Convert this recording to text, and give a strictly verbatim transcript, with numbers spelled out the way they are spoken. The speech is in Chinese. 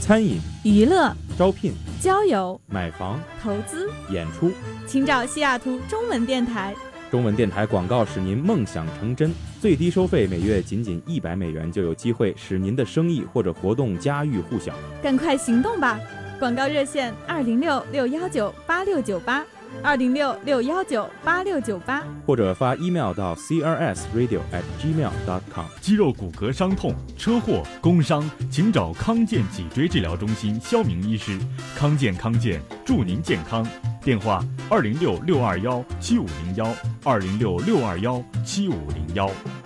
餐饮、 娱乐、 招聘、 交友、 买房、 投资、 演出， 请找西雅图中文电台。 中文电台广告使您梦想成真，最低收费每月仅仅一百美元，就有机会使您的生意或者活动家喻户晓。 赶快行动吧！广告热线二零六六幺九八六九八，二零六六幺九八六九八， 或者发 email 到 c r s radio at gmail dot com。 肌肉骨骼伤痛、车祸、工伤，请找康健脊椎治疗中心肖明医师。康健康健，祝您健康。电话二零六六二幺七五零幺，二零六六二幺七五零幺。